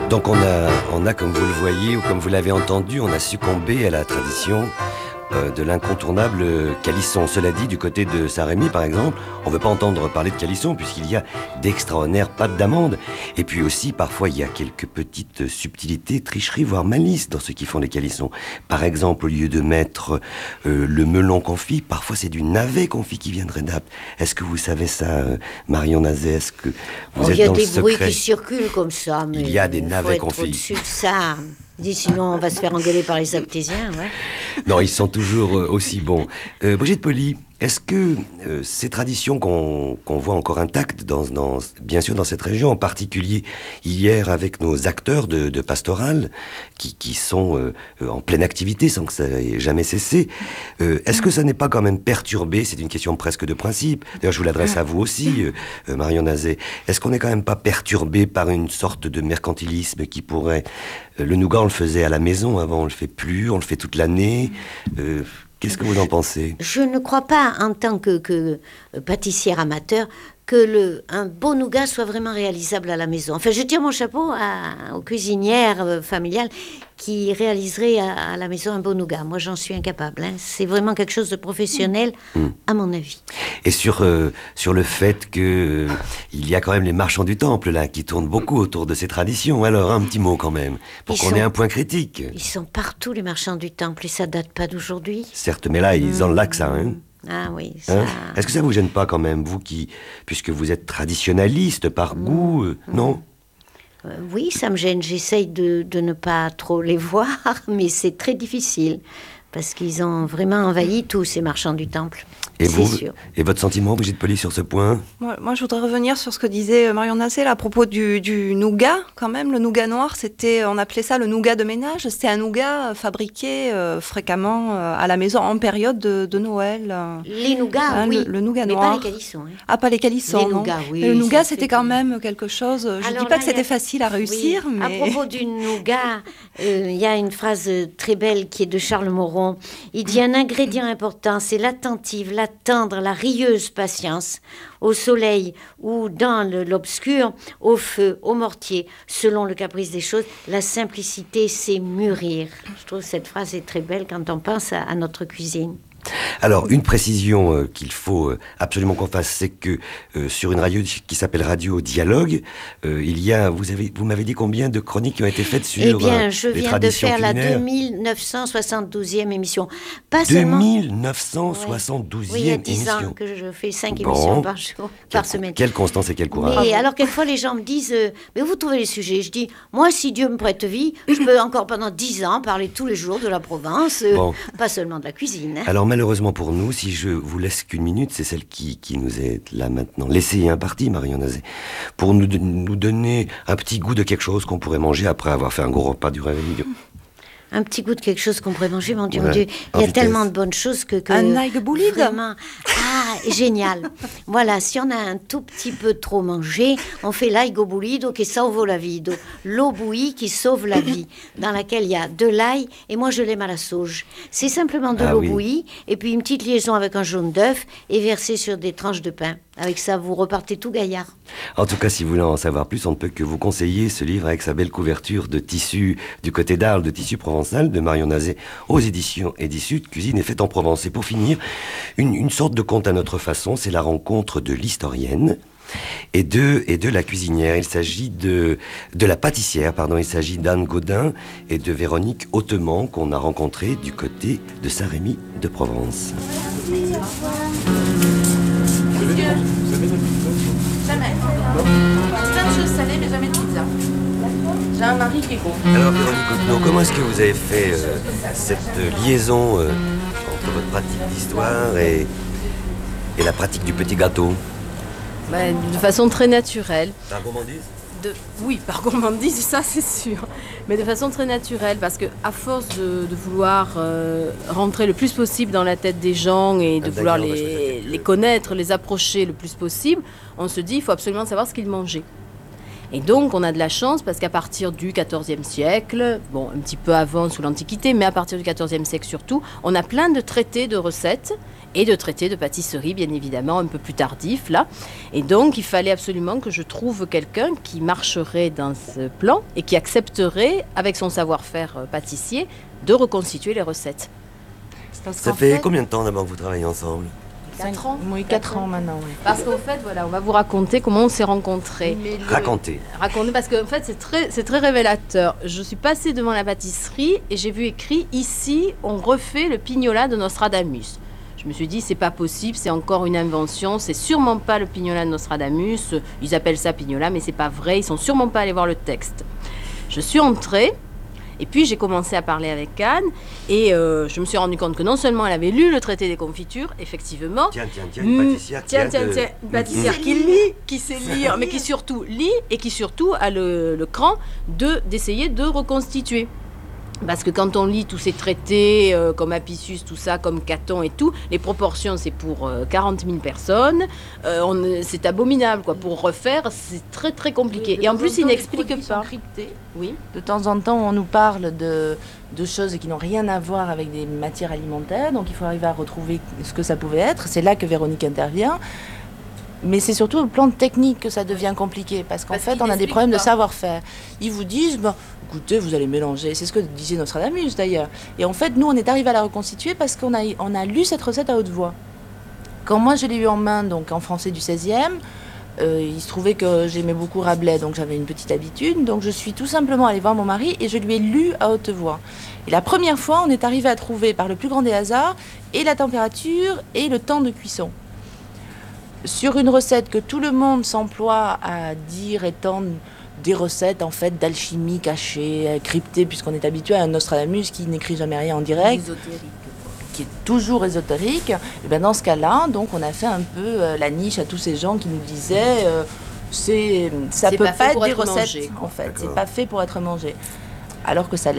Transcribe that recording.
Donc on a, comme vous le voyez ou comme vous l'avez entendu, on a succombé à la tradition de l'incontournable calisson. Cela dit, du côté de Saint-Rémy, par exemple, on ne veut pas entendre parler de calisson puisqu'il y a d'extraordinaires pâtes d'amande. Et puis aussi, parfois, il y a quelques petites subtilités, tricheries, voire malices dans ceux qui font les calissons. Par exemple, au lieu de mettre le melon confit, parfois c'est du navet confit qui viendrait d'Apt. Est-ce que vous savez ça, Marion Nazet? Est-ce que vous êtes dans le secret? Il y a des bruits qui circulent comme ça, mais il y a des navets confits. Faut être au-dessus de ça. Dis, sinon on va se faire engueuler par les aptésiens, ouais. Non, ils sont toujours aussi bons. Brigitte Poly, est-ce que ces traditions qu'on voit encore intactes, bien sûr dans cette région, en particulier hier avec nos acteurs de pastorale, qui sont en pleine activité sans que ça ait jamais cessé, est-ce que ça n'est pas quand même perturbé? C'est une question presque de principe. D'ailleurs, je vous l'adresse à vous aussi, Marion Nazet. Est-ce qu'on n'est quand même pas perturbé par une sorte de mercantilisme qui pourrait... Le nougat, on le faisait à la maison avant, on le fait plus, on le fait toute l'année. Qu'est-ce que vous en pensez? Je ne crois pas, en tant que pâtissière amateur, que un beau nougat soit vraiment réalisable à la maison. Enfin, je tire mon chapeau aux cuisinières familiales qui réaliseraient à la maison un beau nougat. Moi, j'en suis incapable. Hein. C'est vraiment quelque chose de professionnel, à mon avis. Et sur le fait que il y a quand même les marchands du temple, là, qui tournent beaucoup autour de ces traditions. Alors, un petit mot quand même, pour qu'on ait un point critique. Ils sont partout, les marchands du temple, et ça date pas d'aujourd'hui. Certes, mais là, ils ont là que ça, hein. Ah oui, ça... Est-ce que ça vous gêne pas quand même, vous puisque vous êtes traditionnaliste par goût, non? Oui, ça me gêne. J'essaye de ne pas trop les voir, mais c'est très difficile. Parce qu'ils ont vraiment envahi tous ces marchands du temple. Et vous, sûr. Et votre sentiment, Brigitte Poly, sur ce point? Moi, je voudrais revenir sur ce que disait Marion Nazet là, à propos du nougat, quand même. Le nougat noir, on appelait ça le nougat de ménage. C'était un nougat fabriqué fréquemment à la maison en période de Noël. Les nougats, oui. Le nougat mais noir. pas les calissons. Hein. Ah, pas les calissons, les non. Nougats, oui, le nougat, c'était quand même quelque chose... Je ne dis pas que c'était facile à réussir, oui. mais... À propos du nougat, il y a une phrase très belle qui est de Charles Moron. Il dit un ingrédient important, c'est l'attentive, la tendre, la rieuse patience, au soleil ou dans l'obscur, au feu, au mortier, selon le caprice des choses. La simplicité, c'est mûrir. Je trouve que cette phrase est très belle quand on pense à notre cuisine. Alors, une précision qu'il faut absolument qu'on fasse, c'est que sur une radio qui s'appelle Radio Dialogue, il y a, vous m'avez dit combien de chroniques qui ont été faites sur les traditions culinaires? Je viens de faire la 2972e émission. Pas seulement... 2972e oui, il y a 10 ans émission. que je fais 5 émissions par jour, par semaine. Quelle constance et quel courage. Mais alors, quelquefois, les gens me disent mais vous trouvez les sujets? Je dis, moi, si Dieu me prête vie, je peux encore pendant 10 ans parler tous les jours de la Provence, pas seulement de la cuisine. Hein. Alors, malheureusement pour nous, si je vous laisse qu'une minute, c'est celle qui nous est là maintenant, laissée et impartie, Marion Nazet, pour nous donner un petit goût de quelque chose qu'on pourrait manger après avoir fait un gros repas du réveil. Un petit goût de quelque chose qu'on pourrait manger, mon Dieu, ouais, mon Dieu. Il y a tellement de bonnes choses que un aigre boulide. Vraiment. Ah, génial. Voilà, si on a un tout petit peu trop mangé, on fait l'ail boulide qui sauve la vie. Donc, l'eau bouillie qui sauve la vie, dans laquelle il y a de l'ail, et moi je l'aime à la sauge. C'est simplement de l'eau bouillie, et puis une petite liaison avec un jaune d'œuf, et versé sur des tranches de pain. Avec ça, vous repartez tout gaillard. En tout cas, si vous voulez en savoir plus, on ne peut que vous conseiller ce livre avec sa belle couverture de tissu du côté d'Arles, de tissu provençal, de Marion Nazet, aux éditions Edisud, Cuisine et Fête en Provence. Et pour finir, une sorte de conte à notre façon, c'est la rencontre de l'historienne et de la cuisinière. Il s'agit de la pâtissière, pardon. Il s'agit d'Anne Gaudin et de Véronique Hautement qu'on a rencontrées du côté de Saint-Rémy de Provence. Jamais. Plein de choses salées, mais jamais de pizza. J'ai un mari qui est con. Alors, Véronique Hautement, comment est-ce que vous avez fait cette liaison entre votre pratique d'histoire et la pratique du petit gâteau? De façon très naturelle. Par gourmandise? Oui, par gourmandise, ça c'est sûr. Mais de façon très naturelle, parce qu'à force de vouloir rentrer le plus possible dans la tête des gens et de vouloir les connaître, les approcher le plus possible, on se dit il faut absolument savoir ce qu'ils mangeaient. Et donc, on a de la chance parce qu'à partir du XIVe siècle, bon, un petit peu avant sous l'Antiquité, mais à partir du XIVe siècle surtout, on a plein de traités de recettes et de traités de pâtisserie, bien évidemment, un peu plus tardifs, là. Et donc, il fallait absolument que je trouve quelqu'un qui marcherait dans ce plan et qui accepterait, avec son savoir-faire pâtissier, de reconstituer les recettes. Ça fait combien de temps d'abord que vous travaillez ensemble? 4 ans. Oui, 4 ans maintenant. Oui. Parce qu'en fait, voilà, on va vous raconter comment on s'est rencontrés. Racontez. Raconter, parce qu'en fait, c'est très révélateur. Je suis passée devant la pâtisserie et j'ai vu écrit « Ici, on refait le pignola de Nostradamus ». Je me suis dit, c'est pas possible, c'est encore une invention, c'est sûrement pas le pignola de Nostradamus. Ils appellent ça pignola, mais c'est pas vrai, ils sont sûrement pas allés voir le texte. Je suis entrée. Et puis j'ai commencé à parler avec Anne et je me suis rendu compte que non seulement elle avait lu le traité des confitures, effectivement. Tiens, une pâtissière une pâtissière qui lit, qui sait lire, mais qui surtout lit et qui surtout a le cran d'essayer de reconstituer. Parce que quand on lit tous ces traités, comme Apicius, tout ça, comme Caton et tout, les proportions, c'est pour 40 000 personnes. C'est abominable, quoi. Pour refaire, c'est très, très compliqué. Oui, et en plus, il n'explique pas. Oui. De temps en temps, on nous parle de choses qui n'ont rien à voir avec des matières alimentaires. Donc, il faut arriver à retrouver ce que ça pouvait être. C'est là que Véronique intervient. Mais c'est surtout au plan technique que ça devient compliqué. Parce qu'en fait, on a des problèmes de savoir-faire. Ils vous disent... Écoutez, vous allez mélanger. C'est ce que disait Nostradamus d'ailleurs. Et en fait, nous, on est arrivé à la reconstituer parce qu'on a lu cette recette à haute voix. Quand moi, je l'ai eu en main, donc en français du 16e, il se trouvait que j'aimais beaucoup Rabelais, donc j'avais une petite habitude. Donc je suis tout simplement allée voir mon mari et je lui ai lu à haute voix. Et la première fois, on est arrivé à trouver, par le plus grand des hasards, et la température et le temps de cuisson. Sur une recette que tout le monde s'emploie à dire étant des recettes en fait d'alchimie cachée, cryptée, puisqu'on est habitué à un Nostradamus qui n'écrit jamais rien en direct, qui est toujours ésotérique. Et bien dans ce cas-là, donc on a fait un peu la niche à tous ces gens qui nous disaient ça peut pas être des recettes mangé, en fait, c'est pas fait pour être mangé, alors que ça l'est.